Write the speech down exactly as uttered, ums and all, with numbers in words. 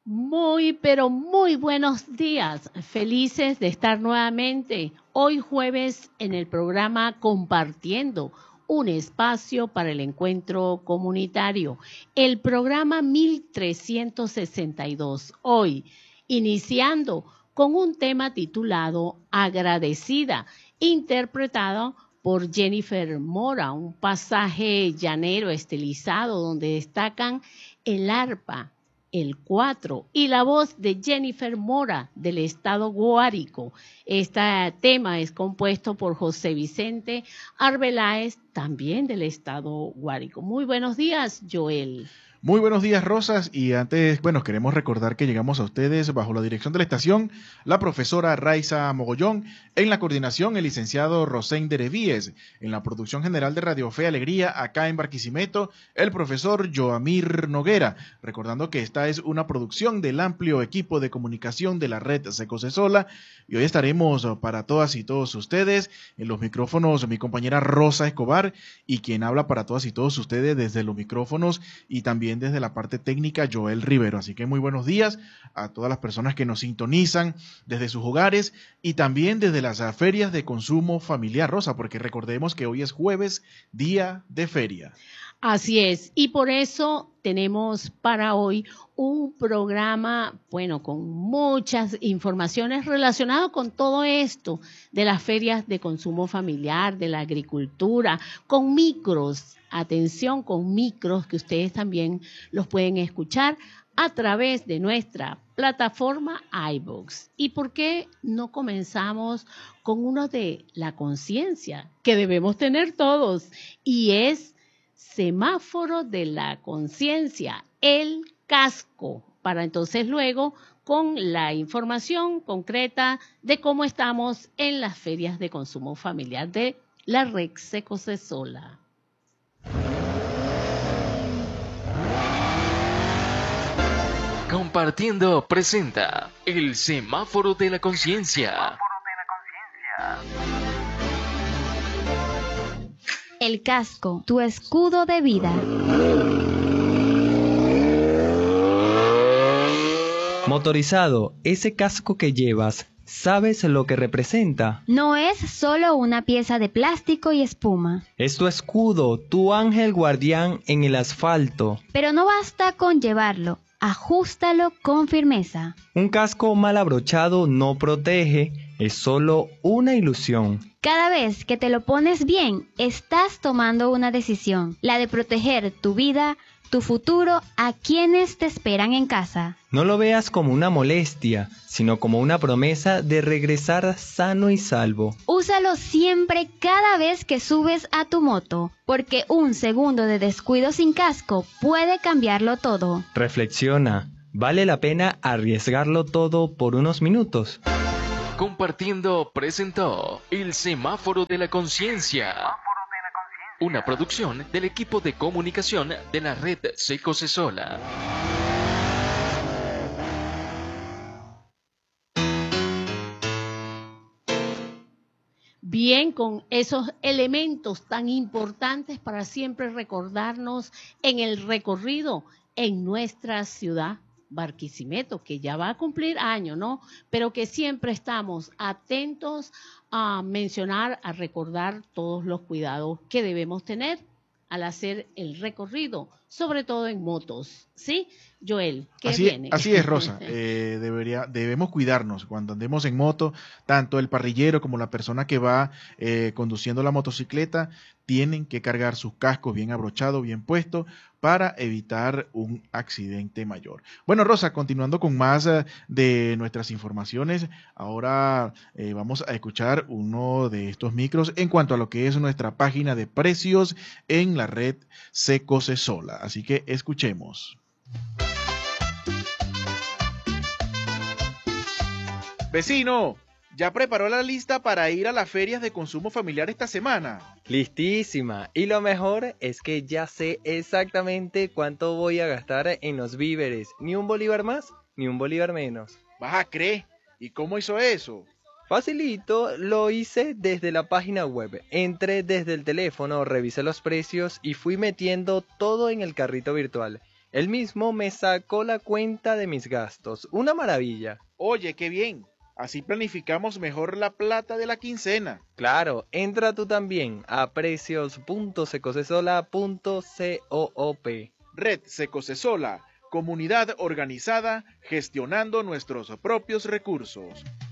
Muy, pero muy buenos días. Felices de estar nuevamente hoy jueves en el programa Compartiendo, un espacio para el encuentro comunitario. El programa mil trescientos sesenta y dos. Hoy, iniciando con un tema titulado Agradecida, interpretado por Jennifer Mora, un pasaje llanero estilizado donde destacan el arpa, el cuatro y la voz de Jennifer Mora del estado Guárico. Este tema es compuesto por José Vicente Arbeláez, también del estado Guárico. Muy buenos días, Joel. Muy buenos días, Rosas, y antes, bueno, queremos recordar que llegamos a ustedes bajo la dirección de la estación, la profesora Raiza Mogollón, en la coordinación el licenciado Rosén Derevíes, en la producción general de Radio Fe Alegría, acá en Barquisimeto, el profesor Joamir Noguera, recordando que esta es una producción del amplio equipo de comunicación de la red Secosesola, y hoy estaremos para todas y todos ustedes, en los micrófonos mi compañera Rosa Escobar, y quien habla para todas y todos ustedes desde los micrófonos y también desde la parte técnica Joel Rivero. Así que muy buenos días a todas las personas que nos sintonizan desde sus hogares y también desde las ferias de consumo familiar, Rosa, porque recordemos que hoy es jueves, día de feria. Así es, y por eso tenemos para hoy un programa, bueno, con muchas informaciones relacionadas con todo esto de las ferias de consumo familiar, de la agricultura, con micros, atención, con micros que ustedes también los pueden escuchar a través de nuestra plataforma iVoox. ¿Y por qué no comenzamos con uno de la conciencia que debemos tener todos? Y es semáforo de la conciencia, el casco, para entonces luego con la información concreta de cómo estamos en las ferias de consumo familiar de la red Secosesola. Compartiendo presenta el semáforo de la conciencia. El casco, tu escudo de vida. Motorizado, ese casco que llevas, ¿sabes lo que representa? No es solo una pieza de plástico y espuma. Es tu escudo, tu ángel guardián en el asfalto. Pero no basta con llevarlo, ajústalo con firmeza. Un casco mal abrochado no protege, es solo una ilusión. Cada vez que te lo pones bien, estás tomando una decisión, la de proteger tu vida, tu futuro, a quienes te esperan en casa. No lo veas como una molestia, sino como una promesa de regresar sano y salvo. Úsalo siempre cada vez que subes a tu moto, porque un segundo de descuido sin casco puede cambiarlo todo. Reflexiona, ¿vale la pena arriesgarlo todo por unos minutos? Compartiendo presentó el semáforo de la conciencia. Una producción del equipo de comunicación de la red Secosesola. Bien, con esos elementos tan importantes para siempre recordarnos en el recorrido en nuestra ciudad Barquisimeto, que ya va a cumplir años, ¿no? Pero que siempre estamos atentos a mencionar, a recordar todos los cuidados que debemos tener al hacer el recorrido, sobre todo en motos, ¿sí? Joel, ¿qué así, viene? Así es, Rosa. Eh, debería, debemos cuidarnos cuando andemos en moto, tanto el parrillero como la persona que va eh, conduciendo la motocicleta, tienen que cargar sus cascos bien abrochados, bien puestos, para evitar un accidente mayor. Bueno, Rosa, continuando con más uh, de nuestras informaciones, ahora eh, vamos a escuchar uno de estos micros en cuanto a lo que es nuestra página de precios en la red Secosesola. Así que escuchemos. Vecino, ¿ya preparó la lista para ir a las ferias de consumo familiar esta semana? Listísima. Y lo mejor es que ya sé exactamente cuánto voy a gastar en los víveres. Ni un bolívar más, ni un bolívar menos. ¿Vas a creer? ¿Y cómo hizo eso? Facilito, lo hice desde la página web. Entré desde el teléfono, revisé los precios y fui metiendo todo en el carrito virtual. Él mismo me sacó la cuenta de mis gastos. Una maravilla. Oye, qué bien. Así planificamos mejor la plata de la quincena. Claro, entra tú también a precios punto secosesola punto coop. Red Secosesola, comunidad organizada gestionando nuestros propios recursos.